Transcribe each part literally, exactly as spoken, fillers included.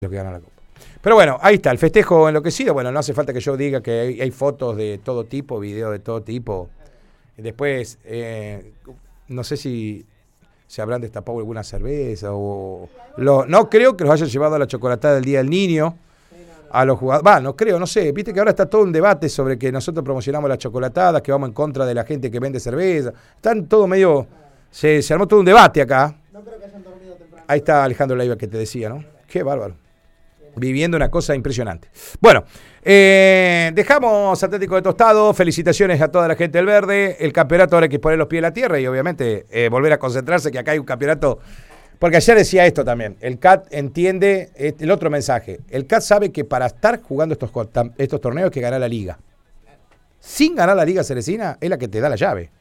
los que ganan la Copa. Pero bueno, ahí está, el festejo enloquecido. Bueno, no hace falta que yo diga que hay, hay fotos de todo tipo, videos de todo tipo. Después, eh, no sé si se habrán destapado alguna cerveza o... Lo, no creo que los hayan llevado a la chocolatada del Día del Niño, a los jugadores. Va, no creo, no sé. Viste que ahora está todo un debate sobre que nosotros promocionamos las chocolatadas, que vamos en contra de la gente que vende cerveza. Están todo medio... Se, se armó todo un debate acá. No creo que hayan dormido temprano. Ahí está Alejandro Leiva que te decía, ¿no? Qué bárbaro. Viviendo una cosa impresionante. Bueno, eh, dejamos Atlético de Tostado. Felicitaciones a toda la gente del Verde. El campeonato ahora hay que poner los pies en la tierra y obviamente eh, volver a concentrarse que acá hay un campeonato. Porque ayer decía esto también. El C A T entiende el otro mensaje. El C A T sabe que para estar jugando estos, estos torneos hay que ganar la liga. Sin ganar la liga cerecina es la que te da la llave.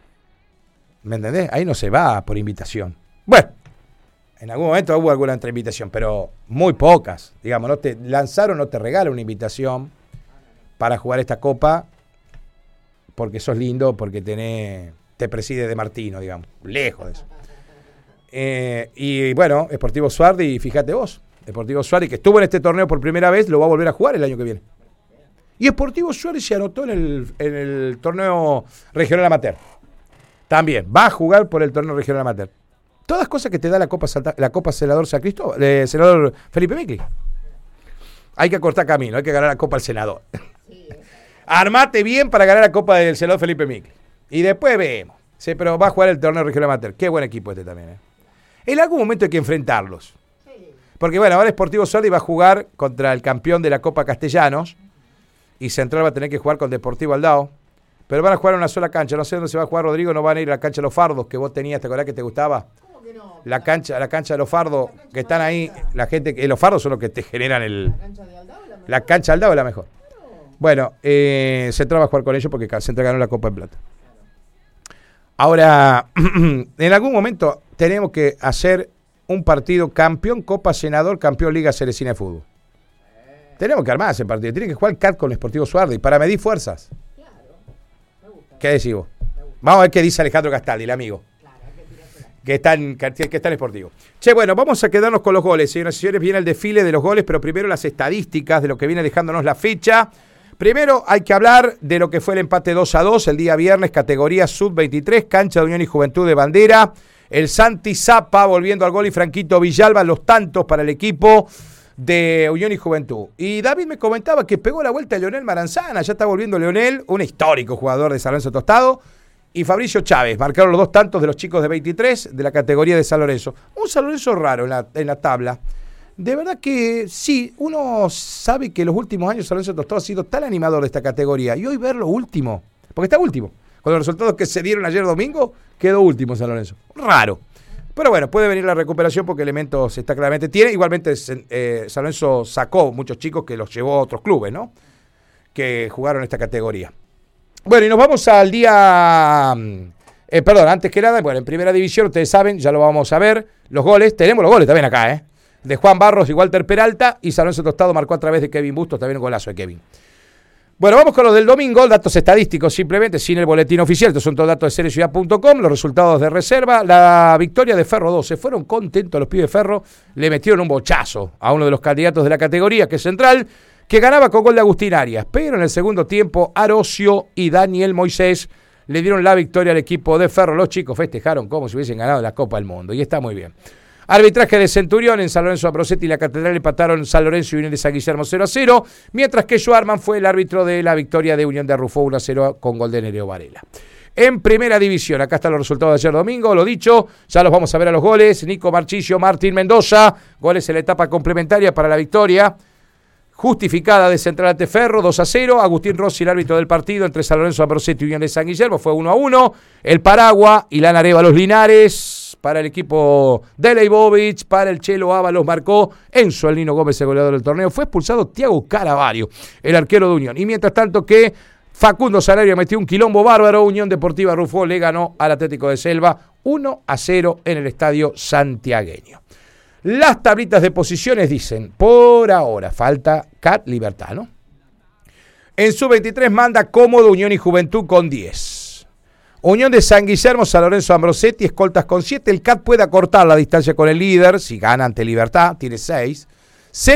¿Me entendés? Ahí no se va por invitación. Bueno. En algún momento hubo alguna otra invitación, pero muy pocas. Digamos, no te lanzaron, no te regalan una invitación para jugar esta copa porque sos lindo, porque tenés, te preside De Martino, digamos. Lejos de eso. Eh, y bueno, Sportivo Suardi, fíjate vos, Sportivo Suardi, que estuvo en este torneo por primera vez, lo va a volver a jugar el año que viene. Y Sportivo Suardi se anotó en el, en el torneo regional amateur. También va a jugar por el torneo regional amateur. Todas cosas que te da la Copa Santa, la Copa Senador San Cristóbal, eh, Senador Felipe Micli. Hay que cortar camino, hay que ganar la Copa al Senador. Sí. Armate bien para ganar la Copa del Senador Felipe Micli. Y después vemos. Sí, pero va a jugar el torneo regional amateur. Qué buen equipo este también, ¿eh? En algún momento hay que enfrentarlos. Sí. Porque bueno, ahora Sportivo Suardi va a jugar contra el campeón de la Copa Castellanos. Y Central va a tener que jugar con Deportivo Aldao. Pero van a jugar en una sola cancha. No sé dónde se va a jugar, Rodrigo. No van a ir a la cancha de los Fardos que vos tenías. ¿Te acordás que te gustaba? La cancha, la cancha de los Fardos que están ahí, la gente que los Fardos son los que te generan el. La cancha de Aldao es la mejor. Bueno, eh, Central va a jugar con ellos porque Central ganó la Copa de Plata. Ahora, en algún momento tenemos que hacer un partido campeón Copa Senador, campeón Liga Cerecina de Fútbol. Tenemos que armar ese partido. Tiene que jugar el C A T con el Sportivo Suardi para medir fuerzas. ¿Qué decís vos? Vamos a ver qué dice Alejandro Castaldi, el amigo. Que está, en, que está en Sportivo. Che, bueno, vamos a quedarnos con los goles. Señoras y señores, viene el desfile de los goles, pero primero las estadísticas de lo que viene dejándonos la fecha. Primero hay que hablar de lo que fue el empate dos a dos el día viernes, categoría sub veintitrés, cancha de Unión y Juventud de Bandera. El Santi Zapa volviendo al gol y Franquito Villalba, los tantos para el equipo de Unión y Juventud. Y David me comentaba que pegó la vuelta a Leonel Maranzana, ya está volviendo Leonel, un histórico jugador de San Lorenzo Tostado. Y Fabricio Chávez, marcaron los dos tantos de los chicos de veintitrés de la categoría de San Lorenzo. Un San Lorenzo raro en la, en la tabla. De verdad que sí, uno sabe que los últimos años San Lorenzo Tostado ha sido tan animador de esta categoría. Y hoy ver lo último, porque está último. Con los resultados que se dieron ayer domingo, quedó último San Lorenzo. Raro. Pero bueno, puede venir la recuperación porque elementos está claramente tiene. Igualmente eh, San Lorenzo sacó muchos chicos que los llevó a otros clubes, ¿no? Que jugaron esta categoría. Bueno, y nos vamos al día, eh, perdón, antes que nada, bueno, en primera división, ustedes saben, ya lo vamos a ver, los goles, tenemos los goles también acá, ¿eh? De Juan Barros y Walter Peralta, y San Lorenzo Tostado marcó a través de Kevin Bustos, también un golazo de Kevin. Bueno, vamos con los del domingo, datos estadísticos simplemente, sin el boletín oficial, estos son todos datos de serie ciudad punto com, los resultados de reserva, la victoria de Ferro dos, se fueron contentos los pibes de Ferro, le metieron un bochazo a uno de los candidatos de la categoría, que es Central, que ganaba con gol de Agustín Arias, pero en el segundo tiempo Arocio y Daniel Moisés le dieron la victoria al equipo de Ferro. Los chicos festejaron como si hubiesen ganado la Copa del Mundo, y está muy bien. Arbitraje de Centurión en San Lorenzo Ambrosetti y la Catedral empataron San Lorenzo y Unión de San Guillermo cero a cero, mientras que Joarman fue el árbitro de la victoria de Unión de Arrufó uno a cero con gol de Nereo Varela. En primera división, acá están los resultados de ayer domingo, lo dicho, ya los vamos a ver a los goles. Nico Marchisio, Martín Mendoza, goles en la etapa complementaria para la victoria justificada de Central ante Ferro, dos a cero. Agustín Rossi, el árbitro del partido entre San Lorenzo Ambrosetti y Unión de San Guillermo, fue uno a uno. El Paragua, Ilan Arévalos Linares, para el equipo de Leibovich, para el Chelo Ábalos marcó Enzo Alnino Gómez, el goleador del torneo. Fue expulsado Tiago Caravario, el arquero de Unión. Y mientras tanto que Facundo Salario metió un quilombo bárbaro, Unión Deportiva Rufó le ganó al Atlético de Selva uno a cero en el estadio santiagueño. Las tablitas de posiciones dicen, por ahora, falta C A T Libertad, ¿no? En sub veintitrés manda cómodo Unión y Juventud con diez. Unión de San Guillermo, San Lorenzo Ambrosetti, escoltas con siete. El C A T puede acortar la distancia con el líder, si gana ante Libertad, tiene seis.